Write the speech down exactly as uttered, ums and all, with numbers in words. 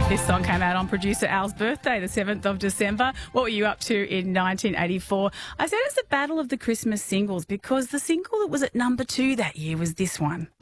This song came out on producer Al's birthday, the seventh of December. What were you up to in nineteen eighty-four? I said it's the battle of the Christmas singles because the single that was at number two that year was this one.